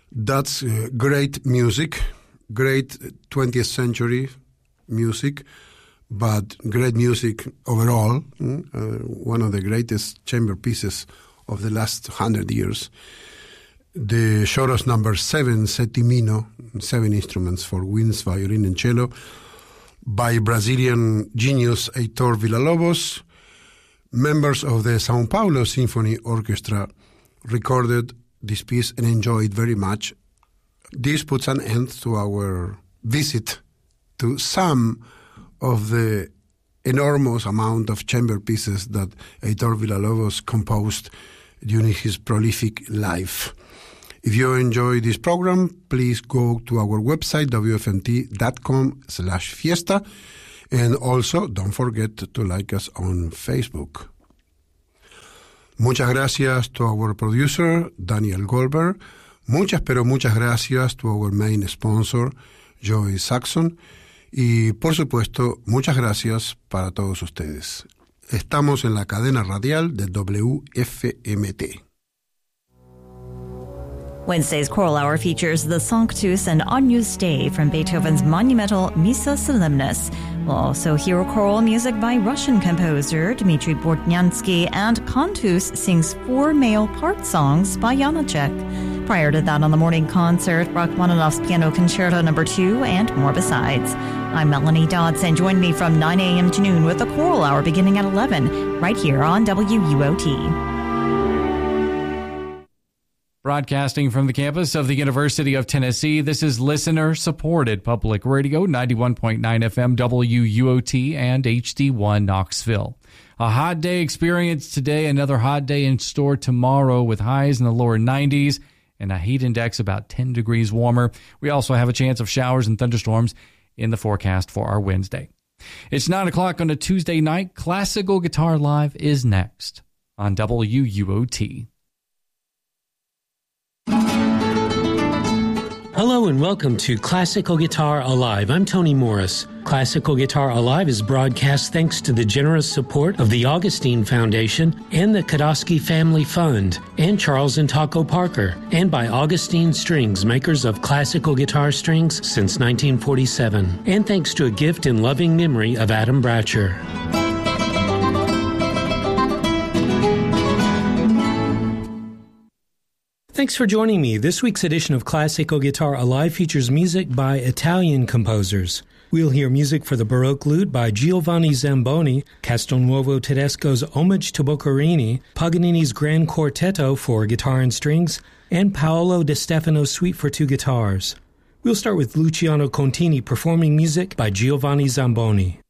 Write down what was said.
That's great music, great 20th century music, but great music overall. One of the greatest chamber pieces of the last 100 years. The Choros number 7, Settimino, 7 instruments for winds, violin, and cello, by Brazilian genius Heitor Villa-Lobos. Members of the São Paulo Symphony Orchestra recorded this piece and enjoyed very much. This puts an end to our visit to some of the enormous amount of chamber pieces that Heitor Villa-Lobos composed during his prolific life. If you enjoy this program, please go to our website, wfmt.com/fiesta, and also don't forget to like us on Facebook. Muchas gracias to our producer, Daniel Goldberg. Muchas, pero muchas gracias to our main sponsor, Joey Saxon. Y, por supuesto, muchas gracias para todos ustedes. Estamos en la cadena radial de WFMT. Wednesday's Choral Hour features the Sanctus and Agnus Dei from Beethoven's monumental Missa Solemnis. We'll also hear choral music by Russian composer Dmitry Bortnyansky, and Cantus sings 4 male part songs by Janacek. Prior to that, on the morning concert, Rachmaninoff's Piano Concerto No. 2 and more besides. I'm Melanie Dodson. Join me from 9 a.m. to noon with the Choral Hour beginning at 11, right here on WUOT. Broadcasting from the campus of the University of Tennessee, this is listener-supported public radio, 91.9 FM WUOT and HD1 Knoxville. A hot day experience today, another hot day in store tomorrow with highs in the lower 90s and a heat index about 10 degrees warmer. We also have a chance of showers and thunderstorms in the forecast for our Wednesday. It's 9 o'clock on a Tuesday night. Classical Guitar Live is next on WUOT. Hello and welcome to Classical Guitar Alive. I'm Tony Morris. Classical Guitar Alive is broadcast thanks to the generous support of the Augustine Foundation and the Kodosky Family Fund and Charles and Taco Parker, and by Augustine Strings, makers of classical guitar strings since 1947. And thanks to a gift in loving memory of Adam Bratcher. Thanks for joining me. This week's edition of Classical Guitar Alive features music by Italian composers. We'll hear music for the Baroque Lute by Giovanni Zamboni, Castelnuovo Tedesco's Homage to Boccherini, Paganini's Grand Quartetto for guitar and strings, and Paolo De Stefano's Suite for 2 guitars. We'll start with Luciano Contini performing music by Giovanni Zamboni.